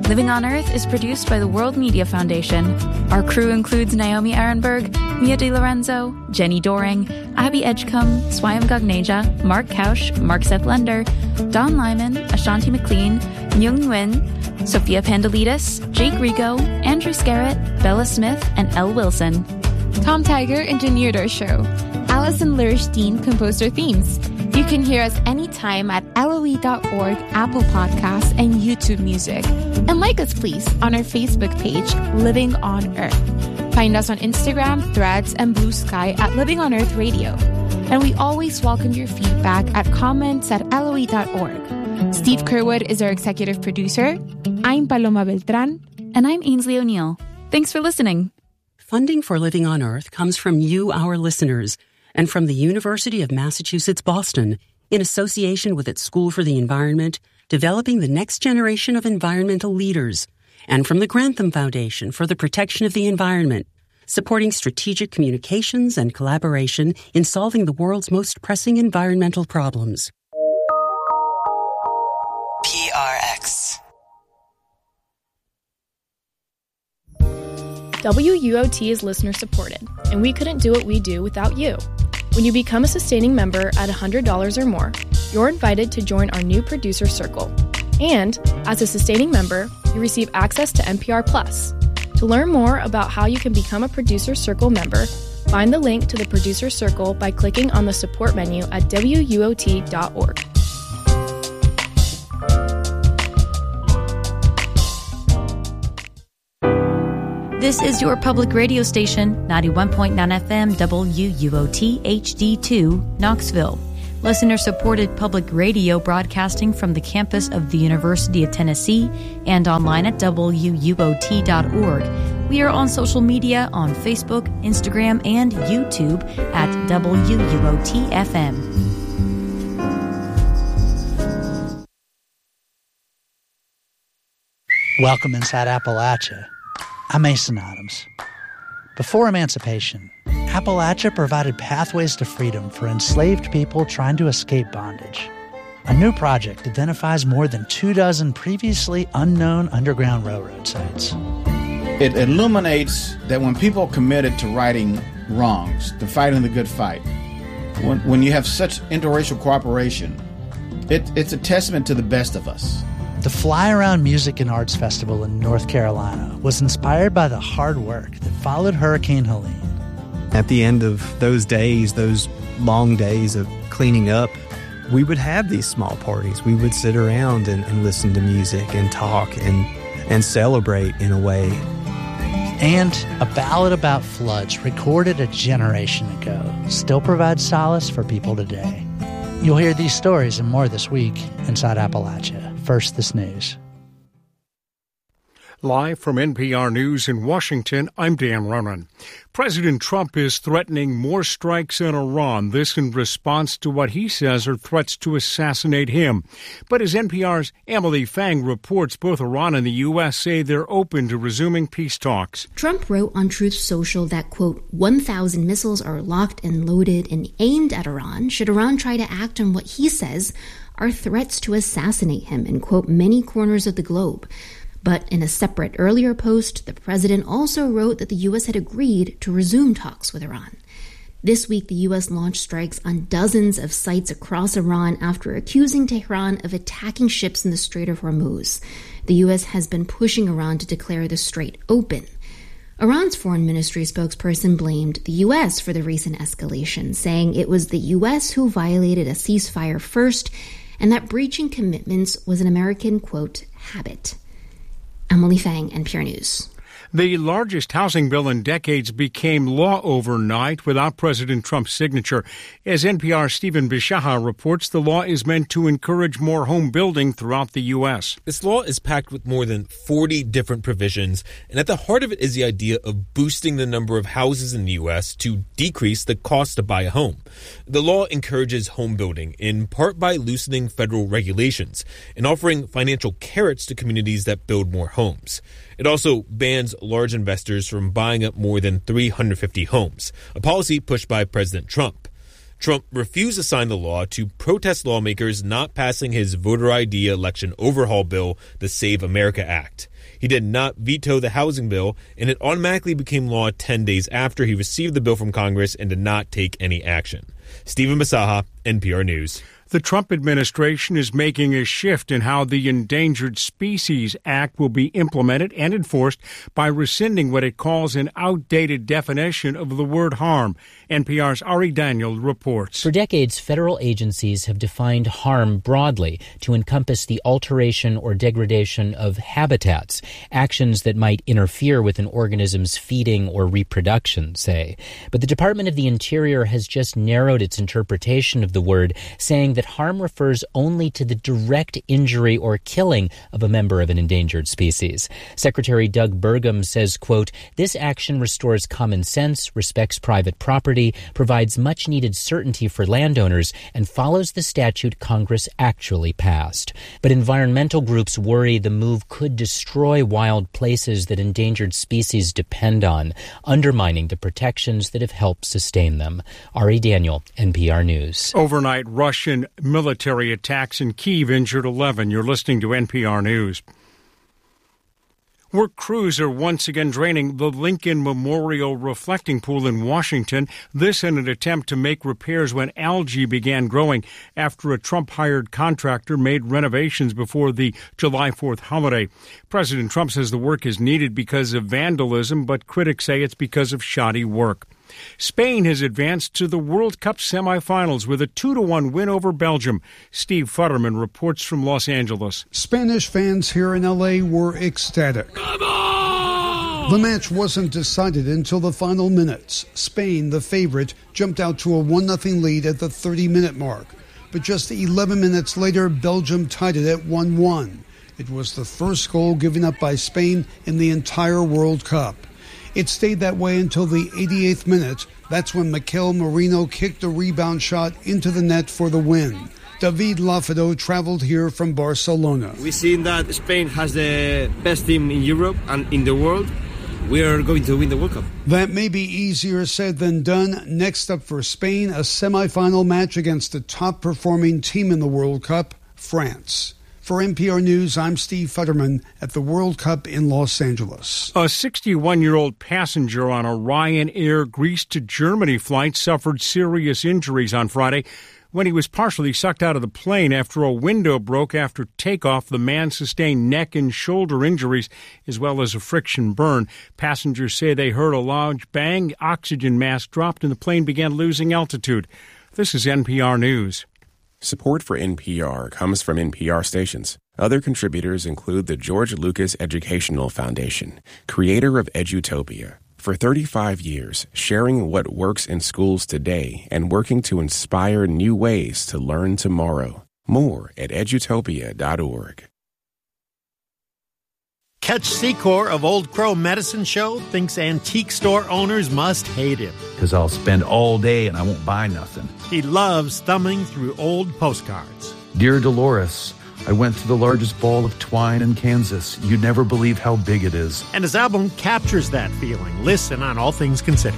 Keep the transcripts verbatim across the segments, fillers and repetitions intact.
Living on Earth is produced by the World Media Foundation. Our crew includes Naomi Ehrenberg, Mia DiLorenzo, Jenny Doring, Abby Edgecombe, Swayam Gagneja, Mark Kausch, Mark Seth Lender, Don Lyman, Ashanti McLean, Myung Nguyen, Sophia Pandalidis, Jake Rigo, Andrew Scarrett, Bella Smith, and Elle Wilson. Tom Tiger engineered our show. Allison Lirish-Dean composed our themes. You can hear us anytime at L O E dot org, Apple Podcasts, and YouTube Music. And like us, please, on our Facebook page, Living on Earth. Find us on Instagram, Threads, and Blue Sky at Living on Earth Radio. And we always welcome your feedback at comments at L O E dot org. Steve Kerwood is our executive producer. I'm Paloma Beltran. And I'm Ainsley O'Neill. Thanks for listening. Funding for Living on Earth comes from you, our listeners, and from the University of Massachusetts Boston, in association with its School for the Environment, developing the next generation of environmental leaders, and from the Grantham Foundation for the Protection of the Environment, supporting strategic communications and collaboration in solving the world's most pressing environmental problems. P R X. W U O T is listener-supported, and we couldn't do what we do without you. When you become a sustaining member at one hundred dollars or more, you're invited to join our new producer circle. And, as a sustaining member, you receive access to N P R Plus. To learn more about how you can become a Producer Circle member, find the link to the Producer Circle by clicking on the support menu at W U O T dot org. This is your public radio station, ninety-one point nine F M W U O T H D two, Knoxville. Listener-supported public radio broadcasting from the campus of the University of Tennessee and online at W U O T dot org. We are on social media on Facebook, Instagram, and YouTube at W U O T F M. Welcome inside Appalachia. I'm Mason Adams. Before emancipation, Appalachia provided pathways to freedom for enslaved people trying to escape bondage. A new project identifies more than two dozen previously unknown Underground Railroad sites. It illuminates that when people are committed to righting wrongs, to fighting the good fight, when, when you have such interracial cooperation, it, it's a testament to the best of us. The Fly Around Music and Arts Festival in North Carolina was inspired by the hard work that followed Hurricane Helene. At the end of those days, those long days of cleaning up, we would have these small parties. We would sit around and, and listen to music and talk and, and celebrate in a way. And a ballad about floods recorded a generation ago still provides solace for people today. You'll hear these stories and more this week inside Appalachia. First, this news. Live from N P R News in Washington, I'm Dan Ronan. President Trump is threatening more strikes in Iran, this in response to what he says are threats to assassinate him. But as N P R's Emily Fang reports, both Iran and the U S say they're open to resuming peace talks. Trump wrote on Truth Social that, quote, one thousand missiles are locked and loaded and aimed at Iran should Iran try to act on what he says are threats to assassinate him in, quote, many corners of the globe. But in a separate earlier post, the president also wrote that the U S had agreed to resume talks with Iran. This week, the U S launched strikes on dozens of sites across Iran after accusing Tehran of attacking ships in the Strait of Hormuz. The U S has been pushing Iran to declare the strait open. Iran's foreign ministry spokesperson blamed the U S for the recent escalation, saying it was the U S who violated a ceasefire first and that breaching commitments was an American, quote, habit. Emily Fang, N P R News. The largest housing bill in decades became law overnight without President Trump's signature. As N P R's Stephen Bishaha reports, the law is meant to encourage more home building throughout the U S. This law is packed with more than forty different provisions, and at the heart of it is the idea of boosting the number of houses in the U S to decrease the cost to buy a home. The law encourages home building, in part by loosening federal regulations and offering financial carrots to communities that build more homes. It also bans large investors from buying up more than three hundred fifty homes, a policy pushed by President Trump. Trump refused to sign the law to protest lawmakers not passing his voter I D election overhaul bill, the Save America Act. He did not veto the housing bill, and it automatically became law ten days after he received the bill from Congress and did not take any action. Stephen Masaha, N P R News. The Trump administration is making a shift in how the Endangered Species Act will be implemented and enforced by rescinding what it calls an outdated definition of the word harm. N P R's Ari Daniel reports. For decades, federal agencies have defined harm broadly to encompass the alteration or degradation of habitats, actions that might interfere with an organism's feeding or reproduction, say. But the Department of the Interior has just narrowed its interpretation of the word, saying that harm refers only to the direct injury or killing of a member of an endangered species. Secretary Doug Burgum says, quote, "This action restores common sense, respects private property, provides much-needed certainty for landowners, and follows the statute Congress actually passed." But environmental groups worry the move could destroy wild places that endangered species depend on, undermining the protections that have helped sustain them. Ari Daniel, N P R News. Overnight Russian military attacks in Kyiv injured eleven. You're listening to N P R News. Work crews are once again draining the Lincoln Memorial Reflecting Pool in Washington, this in an attempt to make repairs when algae began growing after a Trump-hired contractor made renovations before the July fourth holiday. President Trump says the work is needed because of vandalism, but critics say it's because of shoddy work. Spain has advanced to the World Cup semifinals with a two to one win over Belgium. Steve Futterman reports from Los Angeles. Spanish fans here in L A were ecstatic. The match wasn't decided until the final minutes. Spain, the favorite, jumped out to a one nothing lead at the thirty-minute mark. But just eleven minutes later, Belgium tied it at one one. It was the first goal given up by Spain in the entire World Cup. It stayed that way until the eighty-eighth minute. That's when Mikel Merino kicked a rebound shot into the net for the win. David Lafado traveled here from Barcelona. We've seen that Spain has the best team in Europe and in the world. We are going to win the World Cup. That may be easier said than done. Next up for Spain, a semifinal match against the top-performing team in the World Cup, France. For N P R News, I'm Steve Futterman at the World Cup in Los Angeles. A sixty-one-year-old passenger on a Ryanair Greece to Germany flight suffered serious injuries on Friday when he was partially sucked out of the plane after a window broke after takeoff. The man sustained neck and shoulder injuries as well as a friction burn. Passengers say they heard a loud bang, oxygen mask dropped, and the plane began losing altitude. This is N P R News. Support for N P R comes from N P R stations. Other contributors include the George Lucas Educational Foundation, creator of Edutopia. For thirty-five years, sharing what works in schools today and working to inspire new ways to learn tomorrow. More at edutopia dot org. Catch Secor of Old Crow Medicine Show thinks antique store owners must hate him. Because I'll spend all day and I won't buy nothing. He loves thumbing through old postcards. Dear Dolores, I went to the largest ball of twine in Kansas. You'd never believe how big it is. And his album captures that feeling. Listen on All Things Considered.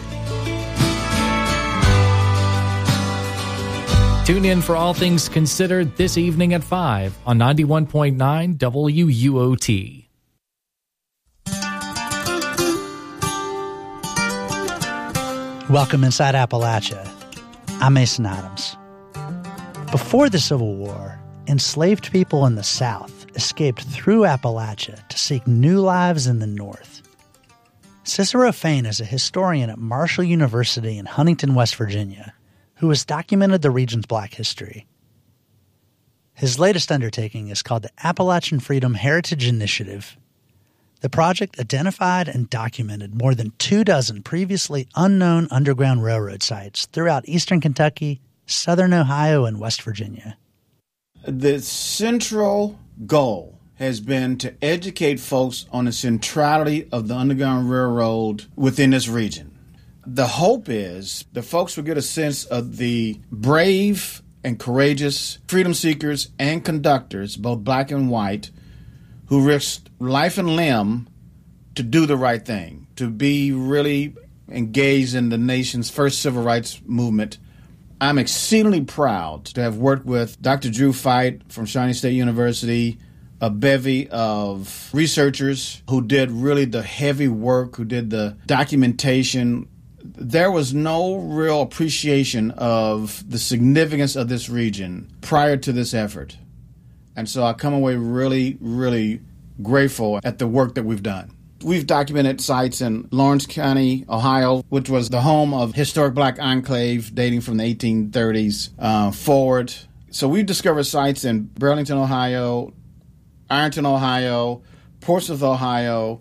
Tune in for All Things Considered this evening at five on ninety-one point nine W U O T. Welcome inside Appalachia. I'm Mason Adams. Before the Civil War, enslaved people in the South escaped through Appalachia to seek new lives in the North. Cicero Fain is a historian at Marshall University in Huntington, West Virginia, who has documented the region's Black history. His latest undertaking is called the Appalachian Freedom Heritage Initiative. The project identified and documented more than two dozen previously unknown Underground Railroad sites throughout eastern Kentucky, southern Ohio, and West Virginia. The central goal has been to educate folks on the centrality of the Underground Railroad within this region. The hope is the folks will get a sense of the brave and courageous freedom seekers and conductors, both black and white, who risked life and limb to do the right thing, to be really engaged in the nation's first civil rights movement I'm exceedingly proud to have worked with Doctor Drew Fite from Shawnee State University, a bevy of researchers who did really the heavy work, who did the documentation. There was no real appreciation of the significance of this region prior to this effort. And so I come away really, really grateful at the work that we've done. We've documented sites in Lawrence County, Ohio, which was the home of historic black enclave dating from the eighteen thirties uh, forward. So we've discovered sites in Burlington, Ohio, Ironton, Ohio, Portsmouth, Ohio,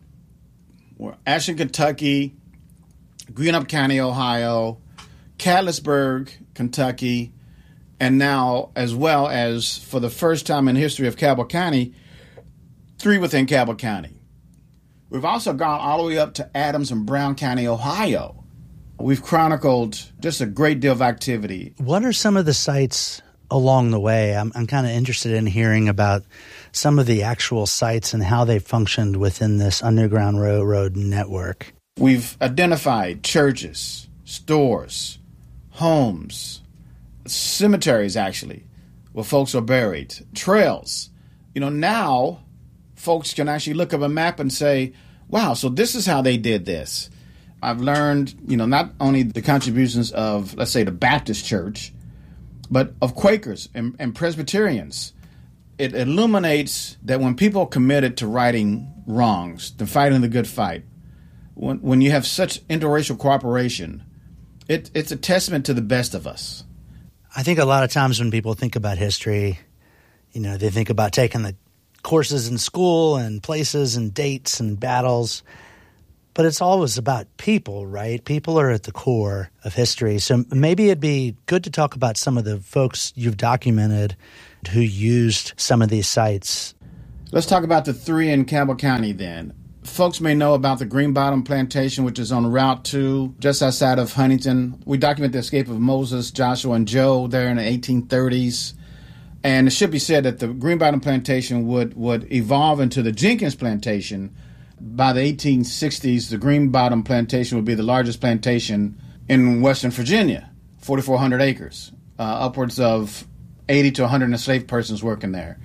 Ashland, Kentucky, Greenup County, Ohio, Catlettsburg, Kentucky, and now, as well as for the first time in the history of Cabell County, three within Cabell County. We've also gone all the way up to Adams and Brown County, Ohio. We've chronicled just a great deal of activity. What are some of the sites along the way? I'm, I'm kind of interested in hearing about some of the actual sites and how they functioned within this Underground Railroad network. We've identified churches, stores, homes, cemeteries, actually, where folks are buried, trails. You know, now folks can actually look up a map and say, wow, so this is how they did this. I've learned, you know, not only the contributions of, let's say, the Baptist Church, but of Quakers and, and Presbyterians. It illuminates that when people are committed to righting wrongs, to fighting the good fight, when, when you have such interracial cooperation, it, it's a testament to the best of us. I think a lot of times when people think about history, you know, they think about taking the courses in school and places and dates and battles, but it's always about people, right? People are at the core of history. So maybe it'd be good to talk about some of the folks you've documented who used some of these sites. Let's talk about the three in Cabell County then. Folks may know about the Green Bottom Plantation, which is on Route two, just outside of Huntington. We document the escape of Moses, Joshua, and Joe there in the eighteen thirties. And it should be said that the Green Bottom Plantation would, would evolve into the Jenkins Plantation. By the eighteen sixties, the Green Bottom Plantation would be the largest plantation in Western Virginia, forty-four hundred acres, uh, upwards of eighty to one hundred enslaved persons working there.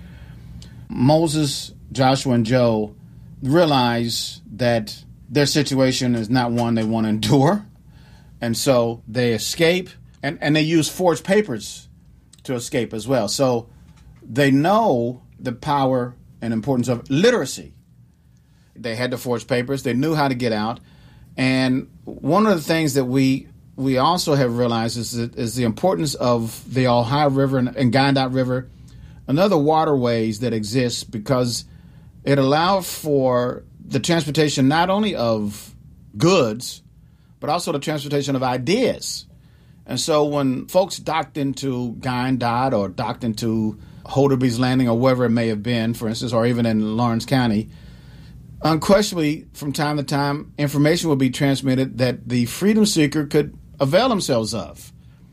Moses, Joshua, and Joe realize that their situation is not one they want to endure, and so they escape, and, and they use forged papers to escape as well. So they know the power and importance of literacy. They had to forge papers. They knew how to get out. And one of the things that we we also have realized is, that, is the importance of the Ohio River and, and Guyandotte River and other waterways that exist, because it allowed for the transportation not only of goods, but also the transportation of ideas. And so when folks docked into Guyandotte or docked into Holderby's Landing or wherever it may have been, for instance, or even in Lawrence County, unquestionably, from time to time, information would be transmitted that the freedom seeker could avail themselves of.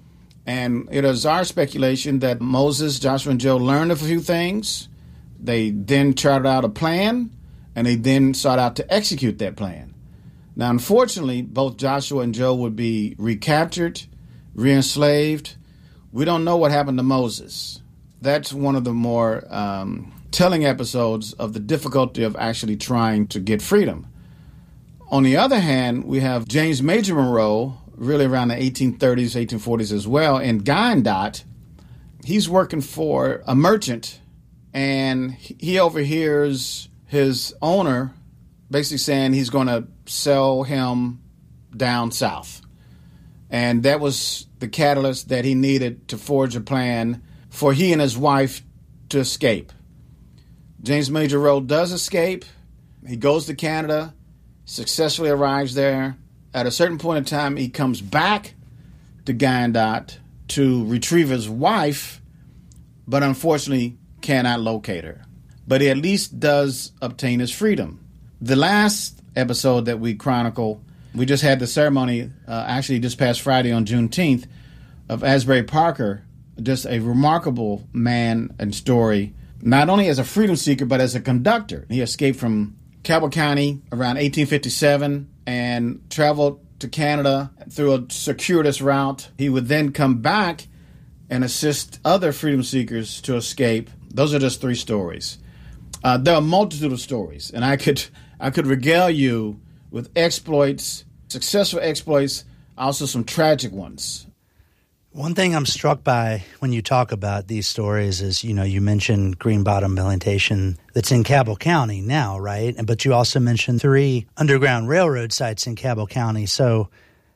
And it is our speculation that Moses, Joshua, and Joe learned a few things. They then charted out a plan, and they then sought out to execute that plan. Now, unfortunately, both Joshua and Joe would be recaptured, re-enslaved. We don't know what happened to Moses. That's one of the more um, telling episodes of the difficulty of actually trying to get freedom. On the other hand, we have James Major Monroe, really around the eighteen thirties, eighteen forties as well, in Guyandotte. He's working for a merchant, and he overhears his owner basically saying he's going to sell him down south. And that was the catalyst that he needed to forge a plan for he and his wife to escape. James Major Monroe does escape. He goes to Canada, successfully arrives there. At a certain point in time, he comes back to Guyandotte to retrieve his wife, but unfortunately cannot locate her. But he at least does obtain his freedom. The last episode that we chronicle, we just had the ceremony, uh, actually this past Friday on Juneteenth, of Asbury Parker, just a remarkable man and story, not only as a freedom seeker, but as a conductor. He escaped from Cabell County around eighteen fifty-seven and traveled to Canada through a circuitous route. He would then come back and assist other freedom seekers to escape. Those are just three stories. Uh, there are a multitude of stories, and I could I could regale you with exploits, successful exploits, also some tragic ones. One thing I'm struck by when you talk about these stories is, you know, you mentioned Green Bottom Plantation that's in Cabell County now, right? But you also mentioned three Underground Railroad sites in Cabell County. So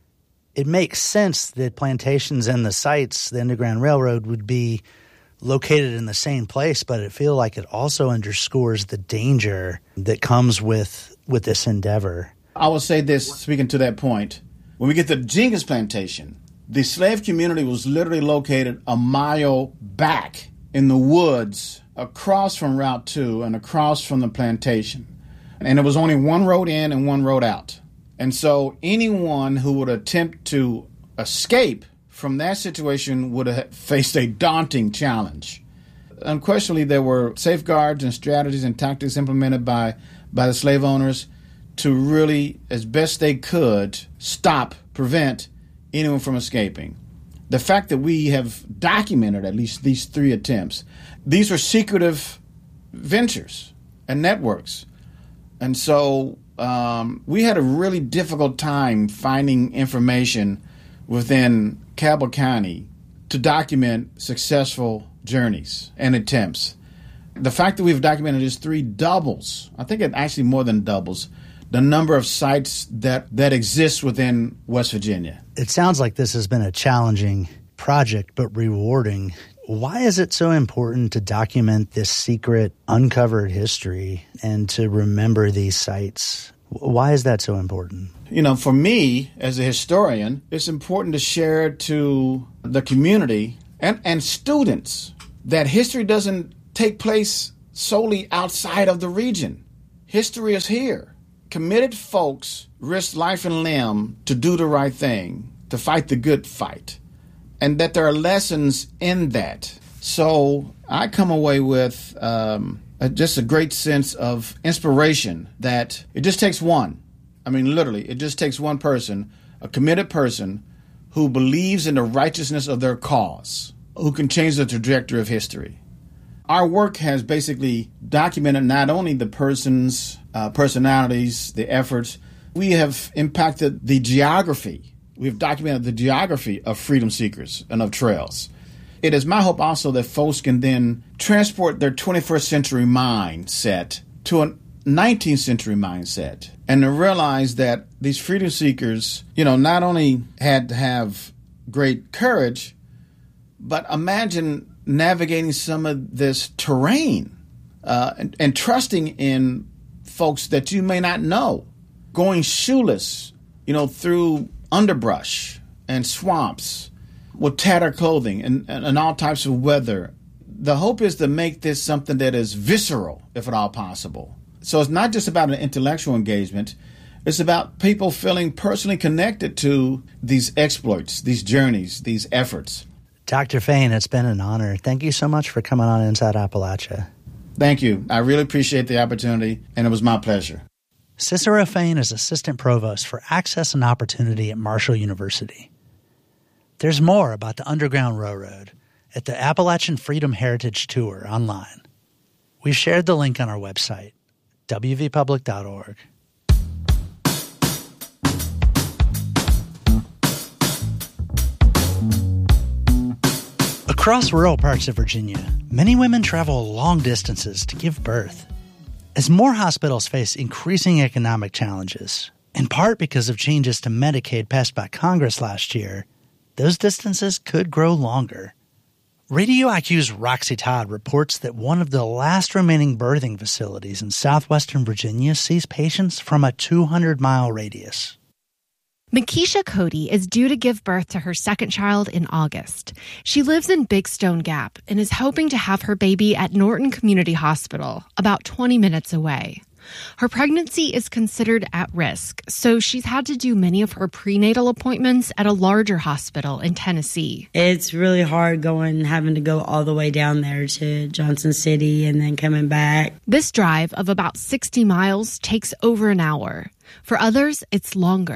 it makes sense that plantations and the sites, the Underground Railroad, would be located in the same place, but I feel like it also underscores the danger that comes with with this endeavor. I will say this, speaking to that point. When we get to Jenkins Plantation, the slave community was literally located a mile back in the woods across from Route two and across from the plantation. And there was only one road in and one road out. And so anyone who would attempt to escape from that situation would have faced a daunting challenge. Unquestionably, there were safeguards and strategies and tactics implemented by, by the slave owners to really, as best they could, stop, prevent anyone from escaping. The fact that we have documented at least these three attempts, these were secretive ventures and networks. And so um, we had a really difficult time finding information within Cabell County to document successful journeys and attempts. The fact that we've documented is three doubles, I think it actually more than doubles, the number of sites that, that exist within West Virginia. It sounds like this has been a challenging project, but rewarding. Why is it so important to document this secret, uncovered history and to remember these sites? Why is that so important? You know, for me, as a historian, it's important to share to the community and, and students that history doesn't take place solely outside of the region. History is here. Committed folks risk life and limb to do the right thing, to fight the good fight, and that there are lessons in that. So I come away with um, a, just a great sense of inspiration that it just takes one. I mean, literally, it just takes one person, a committed person who believes in the righteousness of their cause, who can change the trajectory of history. Our work has basically documented not only the person's uh, personalities, the efforts, we have impacted the geography. We've documented the geography of freedom seekers and of trails. It is my hope also that folks can then transport their twenty-first century mindset to a nineteenth century mindset and to realize that these freedom seekers, you know, not only had to have great courage, but imagine navigating some of this terrain uh, and, and trusting in folks that you may not know, going shoeless, you know, through underbrush and swamps with tattered clothing and, and, and all types of weather. The hope is to make this something that is visceral, if at all possible. So it's not just about an intellectual engagement. It's about people feeling personally connected to these exploits, these journeys, these efforts. Doctor Fain, it's been an honor. Thank you so much for coming on Inside Appalachia. Thank you. I really appreciate the opportunity, and it was my pleasure. Cicero Fain is Assistant Provost for Access and Opportunity at Marshall University. There's more about the Underground Railroad at the Appalachian Freedom Heritage Tour online. We've shared the link on our website, w v public dot org. Across rural parts of Virginia, many women travel long distances to give birth. As more hospitals face increasing economic challenges, in part because of changes to Medicaid passed by Congress last year, those distances could grow longer. Radio I Q's Roxy Todd reports that one of the last remaining birthing facilities in southwestern Virginia sees patients from a two hundred mile radius. Makisha Cody is due to give birth to her second child in August. She lives in Big Stone Gap and is hoping to have her baby at Norton Community Hospital, about twenty minutes away. Her pregnancy is considered at risk, so she's had to do many of her prenatal appointments at a larger hospital in Tennessee. It's really hard going, having to go all the way down there to Johnson City and then coming back. This drive of about sixty miles takes over an hour. For others, it's longer.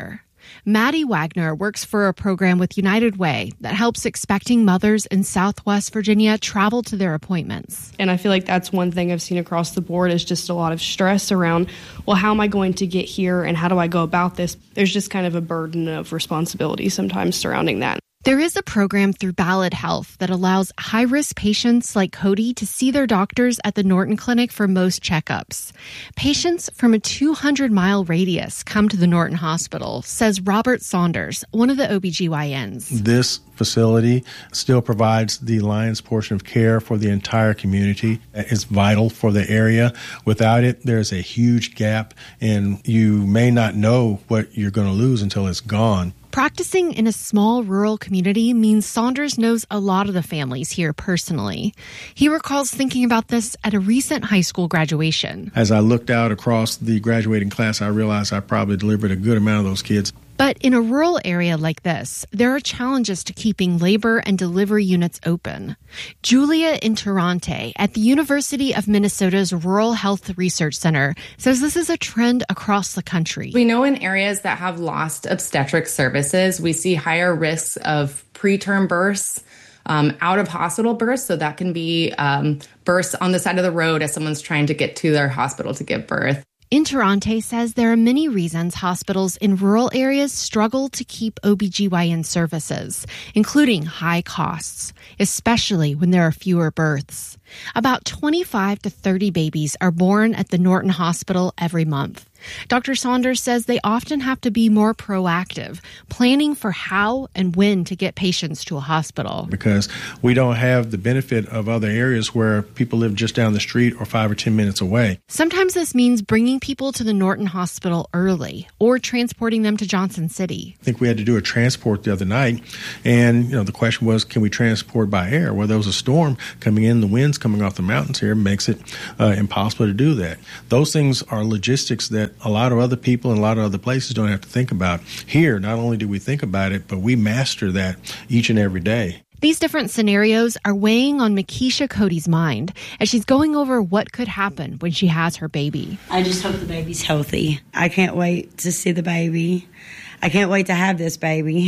Maddie Wagner works for a program with United Way that helps expecting mothers in Southwest Virginia travel to their appointments. And I feel like that's one thing I've seen across the board is just a lot of stress around, well, how am I going to get here and how do I go about this? There's just kind of a burden of responsibility sometimes surrounding that. There is a program through Ballad Health that allows high-risk patients like Cody to see their doctors at the Norton Clinic for most checkups. Patients from a two hundred mile radius come to the Norton Hospital, says Robert Saunders, one of the O B G Y Ns. This facility still provides the lion's portion of care for the entire community. It's vital for the area. Without it, there's a huge gap, and you may not know what you're going to lose until it's gone. Practicing in a small rural community means Saunders knows a lot of the families here personally. He recalls thinking about this at a recent high school graduation. As I looked out across the graduating class, I realized I probably delivered a good amount of those kids. But in a rural area like this, there are challenges to keeping labor and delivery units open. Julia Interante at the University of Minnesota's Rural Health Research Center says this is a trend across the country. We know in areas that have lost obstetric services, we see higher risks of preterm births, um, out-of-hospital births. So that can be um, births on the side of the road as someone's trying to get to their hospital to give birth. Interante says there are many reasons hospitals in rural areas struggle to keep O B G Y N services, including high costs, especially when there are fewer births. About twenty-five to thirty babies are born at the Norton Hospital every month. Doctor Saunders says they often have to be more proactive, planning for how and when to get patients to a hospital. Because we don't have the benefit of other areas where people live just down the street or five or ten minutes away. Sometimes this means bringing people to the Norton Hospital early or transporting them to Johnson City. I think we had to do a transport the other night, and you know the question was, can we transport by air? Well, there was a storm coming in, the winds coming off the mountains here makes it uh, impossible to do that. Those things are logistics that a lot of other people and a lot of other places don't have to think about. Here, not only do we think about it, but we master that each and every day. These different scenarios are weighing on Makisha Cody's mind as she's going over what could happen when she has her baby. I just hope the baby's healthy. I can't wait to see the baby. I can't wait to have this baby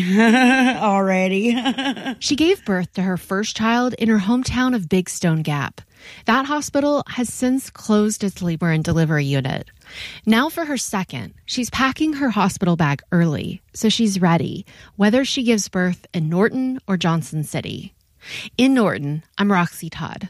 already. She gave birth to her first child in her hometown of Big Stone Gap. That hospital has since closed its labor and delivery unit. Now for her second, she's packing her hospital bag early, so she's ready, whether she gives birth in Norton or Johnson City. In Norton, I'm Roxy Todd.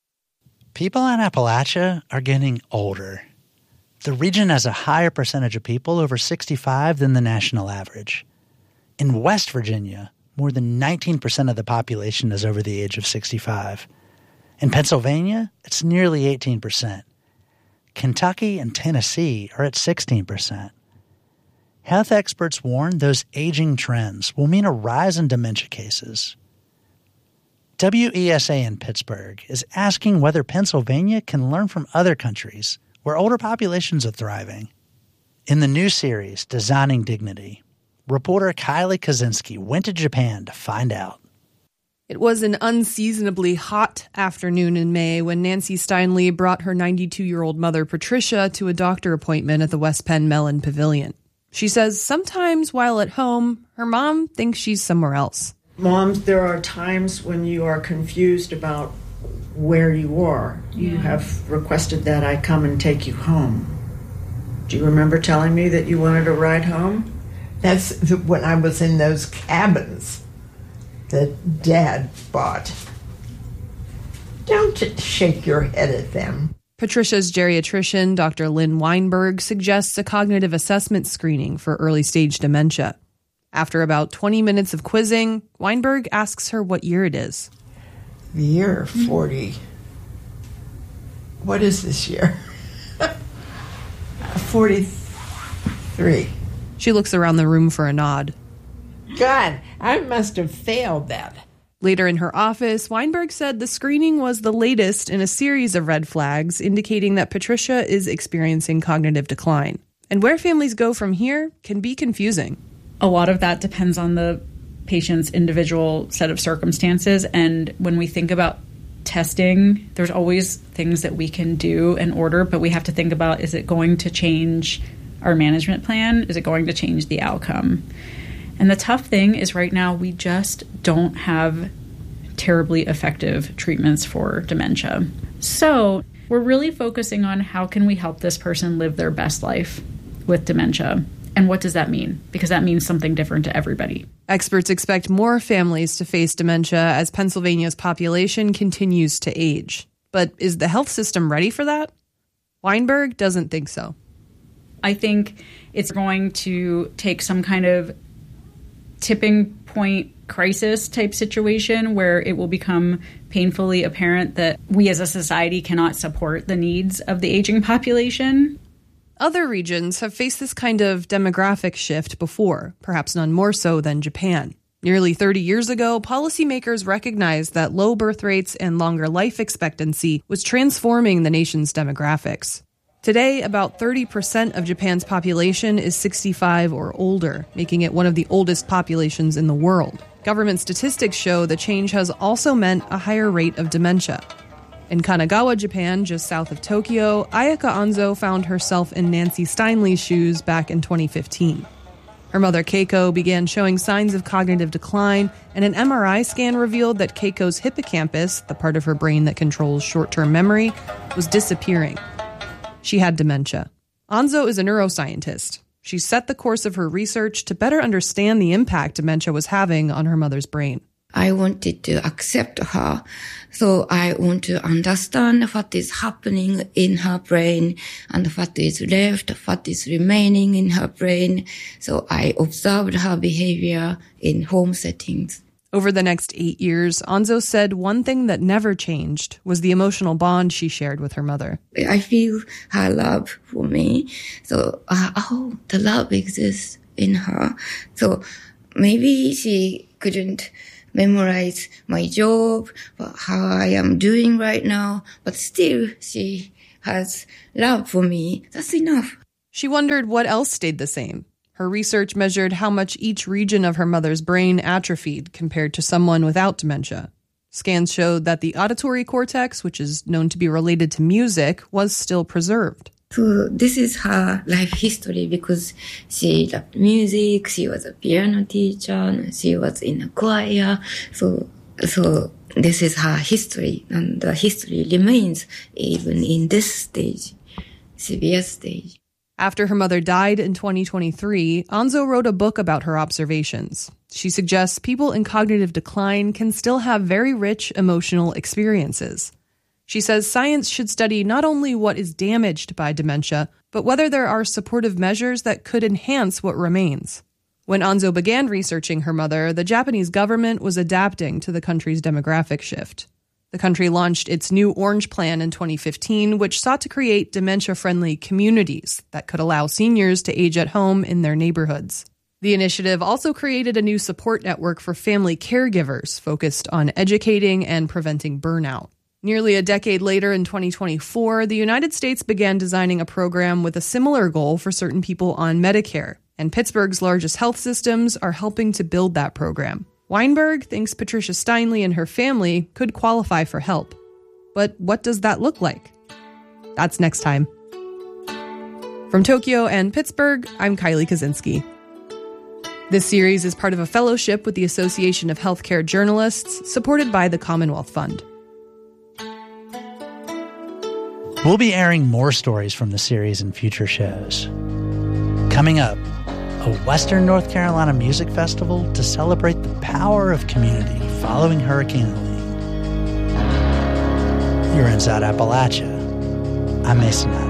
People in Appalachia are getting older. The region has a higher percentage of people over sixty-five than the national average. In West Virginia, more than nineteen percent of the population is over the age of sixty-five. In Pennsylvania, it's nearly eighteen percent. Kentucky and Tennessee are at sixteen percent. Health experts warn those aging trends will mean a rise in dementia cases. W E S A in Pittsburgh is asking whether Pennsylvania can learn from other countries where older populations are thriving. In the new series, Designing Dignity, reporter Kylie Kaczynski went to Japan to find out. It was an unseasonably hot afternoon in May when Nancy Steinle brought her ninety-two-year-old mother, Patricia, to a doctor appointment at the West Penn Mellon Pavilion. She says sometimes while at home, her mom thinks she's somewhere else. Moms, there are times when you are confused about where you are. You yeah. have requested that I come and take you home. Do you remember telling me that you wanted a ride home? That's when I was in those cabins that Dad bought. Don't shake your head at them. Patricia's geriatrician, Doctor Lynn Weinberg, suggests a cognitive assessment screening for early-stage dementia. After about twenty minutes of quizzing, Weinberg asks her what year it is. The year forty. What is this year? forty-three. She looks around the room for a nod. God, I must have failed that. Later in her office, Weinberg said the screening was the latest in a series of red flags indicating that Patricia is experiencing cognitive decline. And where families go from here can be confusing. A lot of that depends on the patient's individual set of circumstances. And when we think about testing, there's always things that we can do and order, but we have to think about, is it going to change our management plan? Is it going to change the outcome? And the tough thing is right now we just don't have terribly effective treatments for dementia. So we're really focusing on how can we help this person live their best life with dementia. And what does that mean? Because that means something different to everybody. Experts expect more families to face dementia as Pennsylvania's population continues to age. But is the health system ready for that? Weinberg doesn't think so. I think it's going to take some kind of tipping point crisis type situation where it will become painfully apparent that we as a society cannot support the needs of the aging population. Other regions have faced this kind of demographic shift before, perhaps none more so than Japan. Nearly thirty years ago, policymakers recognized that low birth rates and longer life expectancy was transforming the nation's demographics. Today, about thirty percent of Japan's population is sixty-five or older, making it one of the oldest populations in the world. Government statistics show the change has also meant a higher rate of dementia. In Kanagawa, Japan, just south of Tokyo, Ayaka Anzo found herself in Nancy Steinley's shoes back in twenty fifteen. Her mother Keiko began showing signs of cognitive decline, and an M R I scan revealed that Keiko's hippocampus, the part of her brain that controls short-term memory, was disappearing. She had dementia. Anzo is a neuroscientist. She set the course of her research to better understand the impact dementia was having on her mother's brain. I wanted to accept her, so I want to understand what is happening in her brain and what is left, what is remaining in her brain. So I observed her behavior in home settings. Over the next eight years, Anzo said one thing that never changed was the emotional bond she shared with her mother. I feel her love for me. So, uh, oh, the love exists in her. So maybe she couldn't memorize my job, how I am doing right now, but still she has love for me. That's enough. She wondered what else stayed the same. Her research measured how much each region of her mother's brain atrophied compared to someone without dementia. Scans showed that the auditory cortex, which is known to be related to music, was still preserved. So this is her life history because she loved music, she was a piano teacher, and she was in a choir. So, so this is her history, and the history remains even in this stage, severe stage. After her mother died in twenty twenty-three, Anzo wrote a book about her observations. She suggests people in cognitive decline can still have very rich emotional experiences. She says science should study not only what is damaged by dementia, but whether there are supportive measures that could enhance what remains. When Anzo began researching her mother, the Japanese government was adapting to the country's demographic shift. The country launched its new Orange Plan in twenty fifteen, which sought to create dementia-friendly communities that could allow seniors to age at home in their neighborhoods. The initiative also created a new support network for family caregivers focused on educating and preventing burnout. Nearly a decade later, in twenty twenty-four, the United States began designing a program with a similar goal for certain people on Medicare, and Pittsburgh's largest health systems are helping to build that program. Weinberg thinks Patricia Steinley and her family could qualify for help. But what does that look like? That's next time. From Tokyo and Pittsburgh, I'm Kylie Kaczynski. This series is part of a fellowship with the Association of Healthcare Journalists, supported by the Commonwealth Fund. We'll be airing more stories from the series in future shows. Coming up, a Western North Carolina music festival to celebrate the power of community following Hurricane Helene. You're inside Appalachia. I'm Mason Adams.